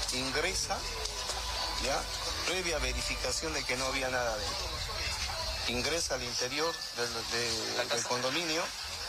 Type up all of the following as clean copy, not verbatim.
ingresa, ¿ya? Previa verificación de que no había nada dentro. Ingresa al interior del condominio,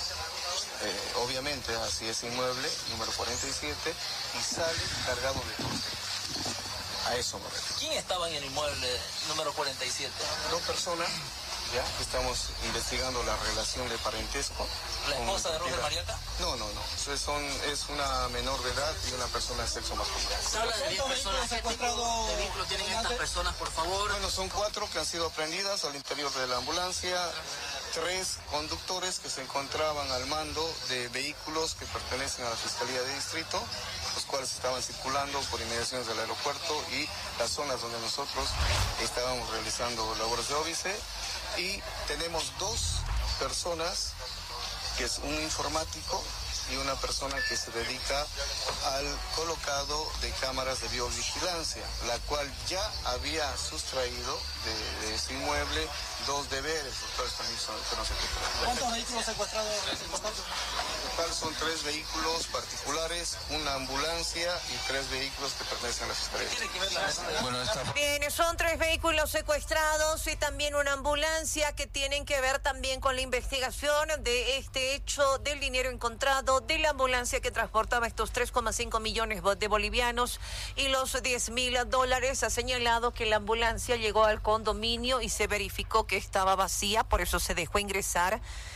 obviamente así es inmueble, número 47, y sale cargado de cosas. A eso me refiero. ¿Quién estaba en el inmueble número 47? 2 personas, ya, estamos investigando la relación de parentesco. ¿La esposa de Roger Mariaca? No. Es una menor de edad y una persona de sexo masculino. Se habla de 10 personas. ¿Qué tipo de vehículos tienen estas personas, por favor? Bueno, son 4 que han sido aprehendidas al interior de la ambulancia, 3 conductores que se encontraban al mando de vehículos que pertenecen a la Fiscalía de Distrito, los cuales estaban circulando por inmediaciones del aeropuerto y las zonas donde nosotros estábamos realizando labores de óbice. Y tenemos 2 personas, que es un informático y una persona que se dedica al colocado de cámaras de biovigilancia, la cual ya había sustraído de ese inmueble 2 deberes. ¿Cuántos vehículos secuestrados? En total son 3 vehículos particulares, una ambulancia y 3 vehículos que pertenecen a la Fiscalía. Bien, son 3 vehículos secuestrados y también una ambulancia que tienen que ver también con la investigación de este hecho del dinero encontrado de la ambulancia que transportaba estos 3,5 millones de bolivianos y los $10,000. Ha señalado que la ambulancia llegó al condominio y se verificó que estaba vacía, por eso se dejó ingresar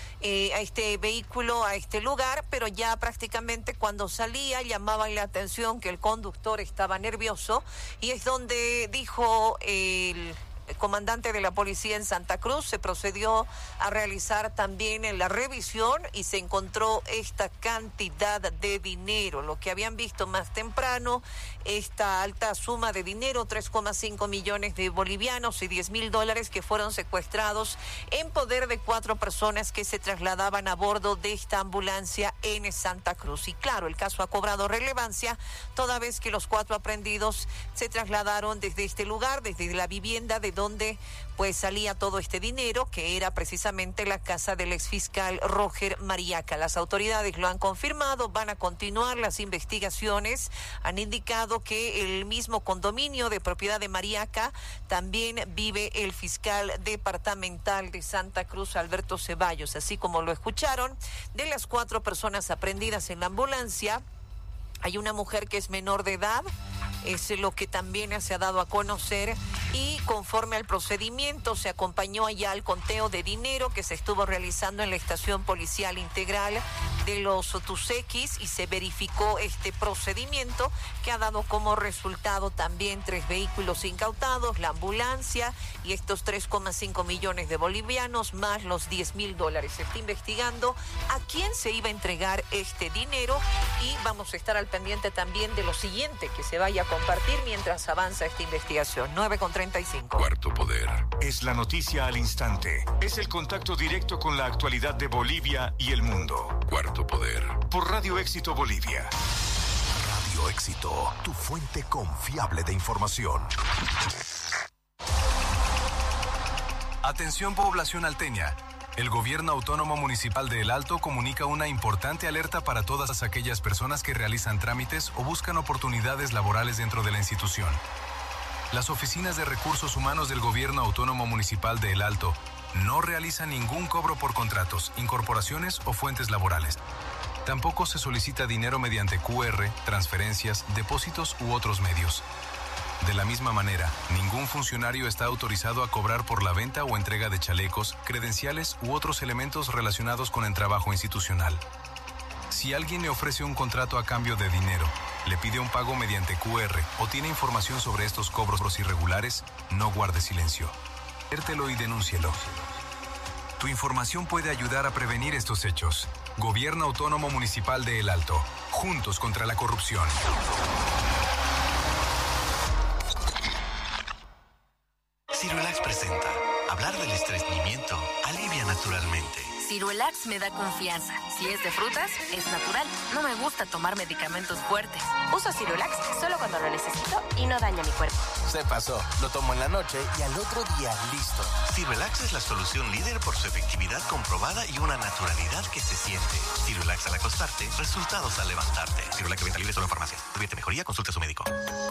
a este vehículo, a este lugar, pero ya prácticamente cuando salía llamaban la atención que el conductor estaba nervioso y es donde dijo el comandante de la policía en Santa Cruz, se procedió a realizar también la revisión y se encontró esta cantidad de dinero, lo que habían visto más temprano, esta alta suma de dinero, 3,5 millones de bolivianos y $10,000 que fueron secuestrados en poder de 4 personas que se trasladaban a bordo de esta ambulancia en Santa Cruz. Y claro, el caso ha cobrado relevancia toda vez que los 4 aprehendidos se trasladaron desde este lugar, desde la vivienda de donde pues salía todo este dinero, que era precisamente la casa del exfiscal Roger Mariaca. Las autoridades lo han confirmado, van a continuar las investigaciones, han indicado que el mismo condominio de propiedad de Mariaca también vive el fiscal departamental de Santa Cruz, Alberto Ceballos, así como lo escucharon. De las 4 personas aprehendidas en la ambulancia, hay una mujer que es menor de edad, es lo que también se ha dado a conocer, y conforme al procedimiento se acompañó allá al conteo de dinero que se estuvo realizando en la estación policial integral de los Tusequis y se verificó este procedimiento que ha dado como resultado también 3 vehículos incautados, la ambulancia y estos 3,5 millones de bolivianos más los $10,000. Se está investigando a quién se iba a entregar este dinero y vamos a estar al pendiente también de lo siguiente que se vaya a compartir mientras avanza esta investigación. 9:35. Cuarto Poder. Es la noticia al instante. Es el contacto directo con la actualidad de Bolivia y el mundo. Cuarto Poder. Por Radio Éxito Bolivia. Radio Éxito, tu fuente confiable de información. Atención población alteña. El Gobierno Autónomo Municipal de El Alto comunica una importante alerta para todas aquellas personas que realizan trámites o buscan oportunidades laborales dentro de la institución. Las oficinas de recursos humanos del Gobierno Autónomo Municipal de El Alto no realizan ningún cobro por contratos, incorporaciones o fuentes laborales. Tampoco se solicita dinero mediante QR, transferencias, depósitos u otros medios. De la misma manera, ningún funcionario está autorizado a cobrar por la venta o entrega de chalecos, credenciales u otros elementos relacionados con el trabajo institucional. Si alguien le ofrece un contrato a cambio de dinero, le pide un pago mediante QR o tiene información sobre estos cobros irregulares, no guarde silencio. Adviértelo y denúncielo. Tu información puede ayudar a prevenir estos hechos. Gobierno Autónomo Municipal de El Alto. Juntos contra la corrupción. Ciruelax presenta. Hablar del estreñimiento alivia naturalmente. Ciruelax me da confianza. Si es de frutas, es natural. No me gusta tomar medicamentos fuertes. Uso Ciruelax solo cuando lo necesito y no daña mi cuerpo. Se pasó. Lo tomo en la noche y al otro día listo. Ciruelax es la solución líder por su efectividad comprobada y una naturalidad que se siente. Ciruelax al acostarte, resultados al levantarte. Ciruelax de venta libre solo en farmacias. Si tuviera mejoría, consulte a su médico.